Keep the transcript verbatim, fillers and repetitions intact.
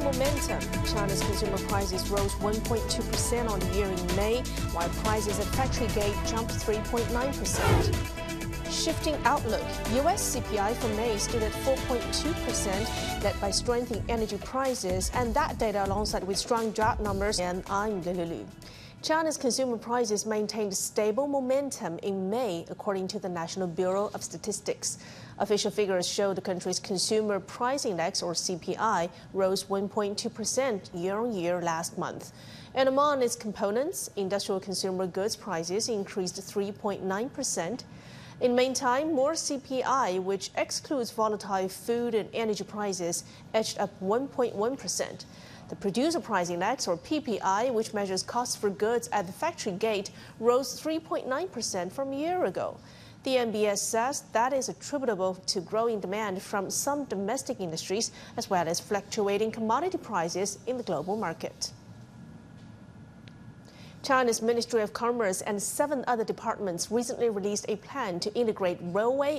momentum. China's consumer prices rose one point two percent on the year in May, while prices at factory gate jumped three point nine percent. Shifting outlook, U S C P I for May stood at four point two percent, led by strength in energy prices, and that data alongside with strong job numbers. And I'm Lulu. China's consumer prices maintained stable momentum in May, according to the National Bureau of Statistics. Official figures show the country's consumer price index, or C P I, rose one point two percent year-on-year last month. And among its components, industrial consumer goods prices increased three point nine percent. In the meantime, more C P I, which excludes volatile food and energy prices, edged up one point one percent. The Producer Price Index, or P P I, which measures costs for goods at the factory gate, rose three point nine percent from a year ago. The N B S says that is attributable to growing demand from some domestic industries, as well as fluctuating commodity prices in the global market. China's Ministry of Commerce and seven other departments recently released a plan to integrate railway